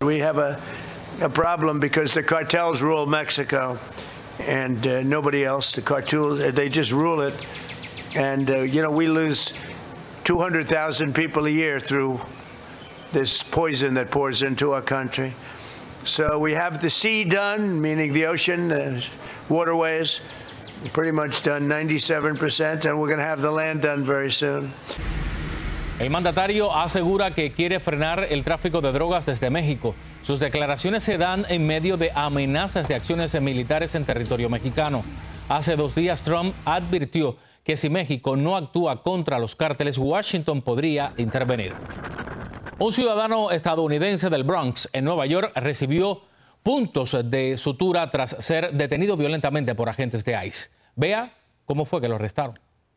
We have a problem because the cartels rule Mexico and nobody else. The cartels, they just rule it. And, we lose 200,000 people a year through this poison that pours into our country. So we have the sea done, meaning the ocean, waterways, pretty much done 97%, and we're going to have the land done very soon. El mandatario asegura que quiere frenar el tráfico de drogas desde México. Sus declaraciones se dan en medio de amenazas de acciones militares en territorio mexicano. Hace 2 días Trump advirtió que si México no actúa contra los cárteles, Washington podría intervenir. Un ciudadano estadounidense del Bronx, en Nueva York, recibió puntos de sutura tras ser detenido violentamente por agentes de ICE. Vea cómo fue que lo arrestaron.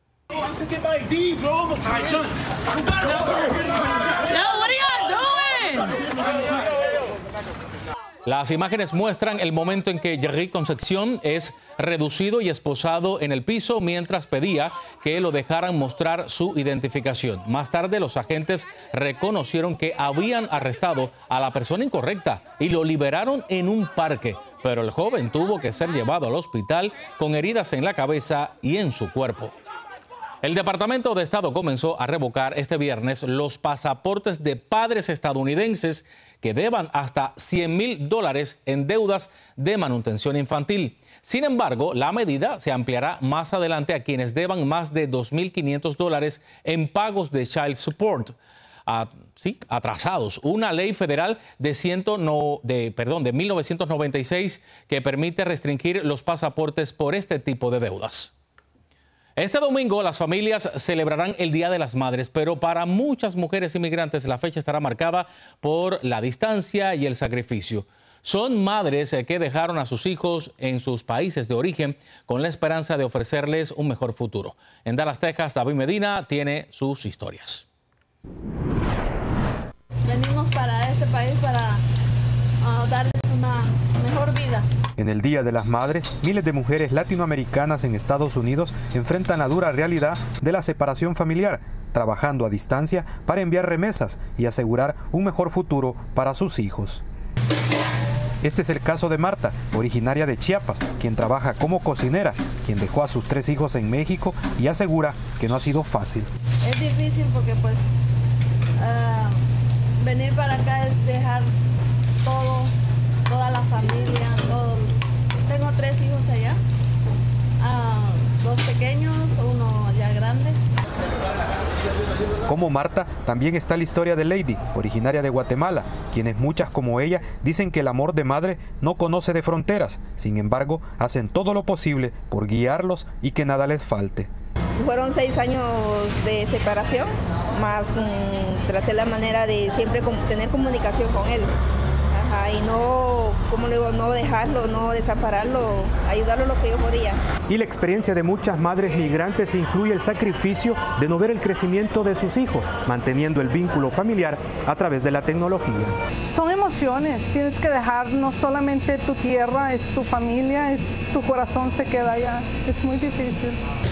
Las imágenes muestran el momento en que Jerry Concepción es reducido y esposado en el piso mientras pedía que lo dejaran mostrar su identificación. Más tarde, los agentes reconocieron que habían arrestado a la persona incorrecta y lo liberaron en un parque. Pero el joven tuvo que ser llevado al hospital con heridas en la cabeza y en su cuerpo. El Departamento de Estado comenzó a revocar este viernes los pasaportes de padres estadounidenses que deban hasta $100,000 en deudas de manutención infantil. Sin embargo, la medida se ampliará más adelante a quienes deban más de $2,500 en pagos de child support. Atrasados. Una ley federal de 1996 que permite restringir los pasaportes por este tipo de deudas. Este domingo las familias celebrarán el Día de las Madres, pero para muchas mujeres inmigrantes la fecha estará marcada por la distancia y el sacrificio. Son madres que dejaron a sus hijos en sus países de origen con la esperanza de ofrecerles un mejor futuro. En Dallas, Texas, David Medina tiene sus historias. Venimos para este país para darles una mejor vida. En el Día de las Madres, miles de mujeres latinoamericanas en Estados Unidos enfrentan la dura realidad de la separación familiar, trabajando a distancia para enviar remesas y asegurar un mejor futuro para sus hijos. Este es el caso de Marta, originaria de Chiapas, quien trabaja como cocinera, quien dejó a sus 3 hijos en México y asegura que no ha sido fácil. Es difícil porque venir para acá es dejar todo, toda la familia, todo. Tengo 3 hijos allá, 2 pequeños, 1 ya grande. Como Marta, también está la historia de Lady, originaria de Guatemala, quienes muchas como ella dicen que el amor de madre no conoce de fronteras. Sin embargo, hacen todo lo posible por guiarlos y que nada les falte. Fueron 6 años de separación, más traté la manera de siempre tener comunicación con él. Y no, como le digo, no dejarlo, no desampararlo, ayudarlo lo que yo podía. Y la experiencia de muchas madres migrantes incluye el sacrificio de no ver el crecimiento de sus hijos, manteniendo el vínculo familiar a través de la tecnología. Son emociones, tienes que dejar no solamente tu tierra, es tu familia, es tu corazón se queda allá, es muy difícil.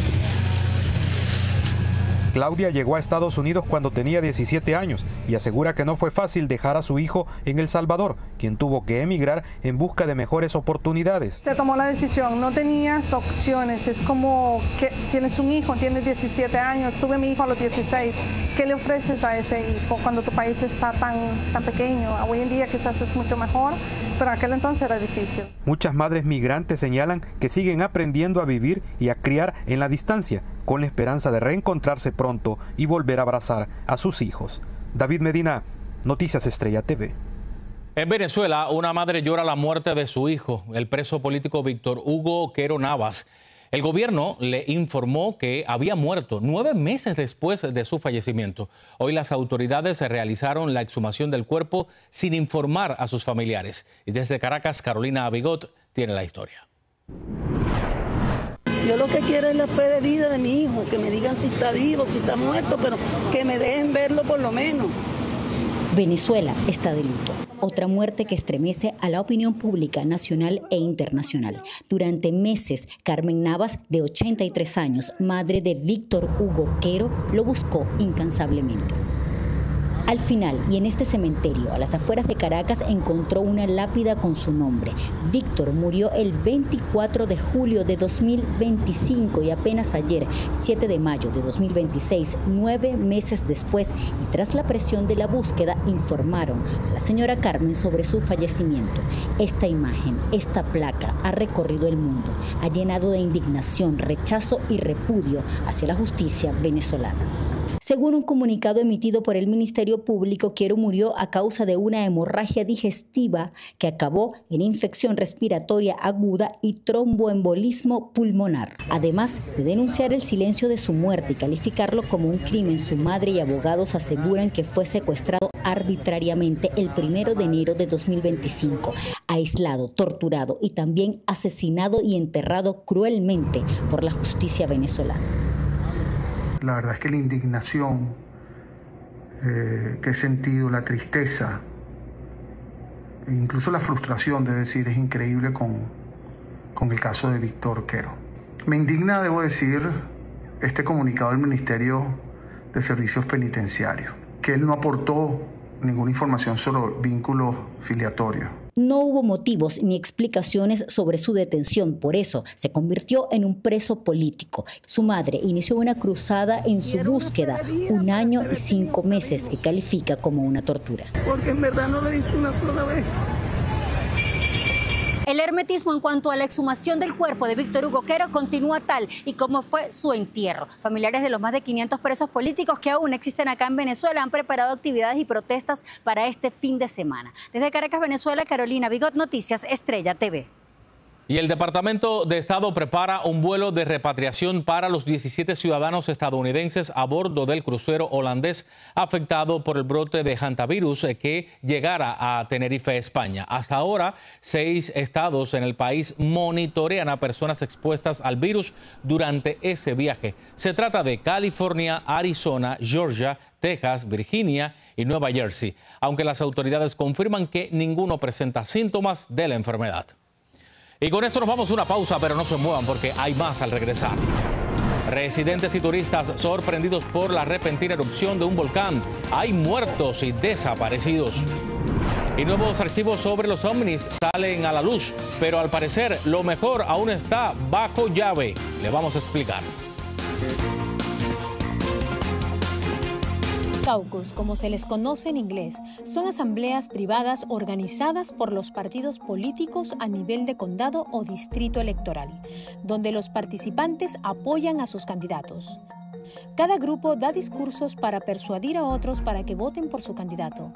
Claudia llegó a Estados Unidos cuando tenía 17 años y asegura que no fue fácil dejar a su hijo en El Salvador, quien tuvo que emigrar en busca de mejores oportunidades. Se tomó la decisión, no tenías opciones, es como que tienes un hijo, tienes 17 años, tuve mi hijo a los 16, ¿qué le ofreces a ese hijo cuando tu país está tan pequeño? Hoy en día quizás es mucho mejor, pero en aquel entonces era difícil. Muchas madres migrantes señalan que siguen aprendiendo a vivir y a criar en la distancia, con la esperanza de reencontrarse pronto y volver a abrazar a sus hijos. David Medina, Noticias Estrella TV. En Venezuela, una madre llora la muerte de su hijo, el preso político Víctor Hugo Quero Navas. El gobierno le informó que había muerto 9 meses después de su fallecimiento. Hoy las autoridades realizaron la exhumación del cuerpo sin informar a sus familiares. Y desde Caracas, Carolina Abigot tiene la historia. Yo lo que quiero es la fe de vida de mi hijo, que me digan si está vivo, si está muerto, pero que me dejen verlo por lo menos. Venezuela está de luto. Otra muerte que estremece a la opinión pública nacional e internacional. Durante meses, Carmen Navas, de 83 años, madre de Víctor Hugo Quero, lo buscó incansablemente. Al final, y en este cementerio, a las afueras de Caracas, encontró una lápida con su nombre. Víctor murió el 24 de julio de 2025 y apenas ayer, 7 de mayo de 2026, 9 meses después, y tras la presión de la búsqueda, informaron a la señora Carmen sobre su fallecimiento. Esta imagen, esta placa, ha recorrido el mundo, ha llenado de indignación, rechazo y repudio hacia la justicia venezolana. Según un comunicado emitido por el Ministerio Público, Quero murió a causa de una hemorragia digestiva que acabó en infección respiratoria aguda y tromboembolismo pulmonar. Además de denunciar el silencio de su muerte y calificarlo como un crimen, su madre y abogados aseguran que fue secuestrado arbitrariamente el 1 de enero de 2025, aislado, torturado y también asesinado y enterrado cruelmente por la justicia venezolana. La verdad es que la indignación que he sentido, la tristeza, incluso la frustración de decir, es increíble con el caso de Víctor Quero. Me indigna, debo decir, este comunicado del Ministerio de Servicios Penitenciarios, que él no aportó ninguna información sobre vínculos filiatorios. No hubo motivos ni explicaciones sobre su detención, por eso se convirtió en un preso político. Su madre inició una cruzada en su búsqueda, 1 año y 5 meses, que califica como una tortura. Porque en verdad no lo he visto una sola vez. El hermetismo en cuanto a la exhumación del cuerpo de Víctor Hugo Quero continúa tal y como fue su entierro. Familiares de los más de 500 presos políticos que aún existen acá en Venezuela han preparado actividades y protestas para este fin de semana. Desde Caracas, Venezuela, Carolina Bigot, Noticias Estrella TV. Y el Departamento de Estado prepara un vuelo de repatriación para los 17 ciudadanos estadounidenses a bordo del crucero holandés afectado por el brote de hantavirus que llegara a Tenerife, España. Hasta ahora, 6 estados en el país monitorean a personas expuestas al virus durante ese viaje. Se trata de California, Arizona, Georgia, Texas, Virginia y Nueva Jersey, aunque las autoridades confirman que ninguno presenta síntomas de la enfermedad. Y con esto nos vamos a una pausa, pero no se muevan porque hay más al regresar. Residentes y turistas sorprendidos por la repentina erupción de un volcán. Hay muertos y desaparecidos. Y nuevos archivos sobre los ovnis salen a la luz, pero al parecer lo mejor aún está bajo llave. Le vamos a explicar. Caucus, como se les conoce en inglés, son asambleas privadas organizadas por los partidos políticos a nivel de condado o distrito electoral, donde los participantes apoyan a sus candidatos. Cada grupo da discursos para persuadir a otros para que voten por su candidato.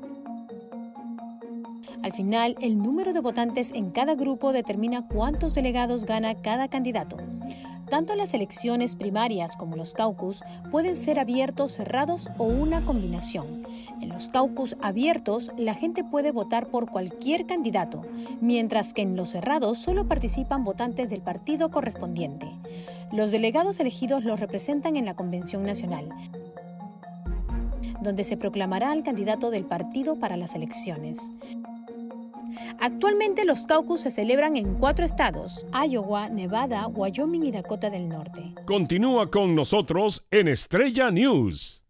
Al final, el número de votantes en cada grupo determina cuántos delegados gana cada candidato. Tanto las elecciones primarias como los caucus pueden ser abiertos, cerrados o una combinación. En los caucus abiertos, la gente puede votar por cualquier candidato, mientras que en los cerrados solo participan votantes del partido correspondiente. Los delegados elegidos los representan en la Convención Nacional, donde se proclamará al candidato del partido para las elecciones. Actualmente los caucus se celebran en 4 estados: Iowa, Nevada, Wyoming y Dakota del Norte. Continúa con nosotros en Estrella News.